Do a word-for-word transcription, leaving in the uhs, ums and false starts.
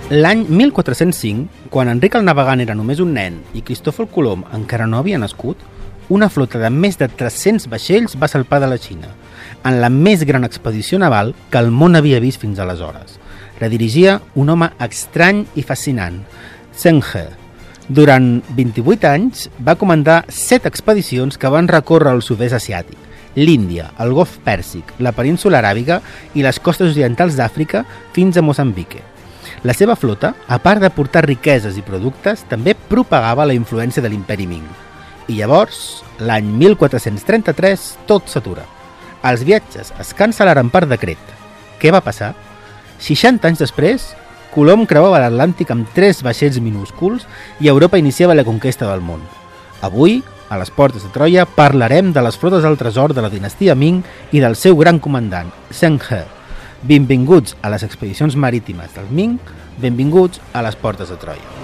L'any mil quatre-cents cinc, quan Enric el Navegant era només un nen i Cristòfor Colom encara no havia nascut, una flota de més de tres-cents vaixells va salpar de la Xina, en la més gran expedició naval que el món havia vist fins aleshores. La dirigia un home estrany i fascinant, Zheng He. Durant vint-i-vuit anys va comandar set expedicions que van recórrer el sud-est asiàtic, l'Índia, el Golf Pèrsic, la península aràbiga i les costes orientals d'Àfrica fins a Moçambique. La seva flota, a part de portar riqueses i productes, també propagava la influència de l'imperi Ming. I llavors, l'any mil quatre-cents trenta-tres, tot s'atura. Els viatges es cancel·laren per decret. Què va passar? seixanta anys després, Colom creuava l'Atlàntic amb tres vaixells minúsculs i Europa iniciava la conquesta del món. Avui, a les portes de Troia, parlarem de les flotes del tresor de la dinastia Ming i del seu gran comandant, Zheng He. Benvinguts a les expedicions marítimes del Ming, benvinguts a les portes de Troia.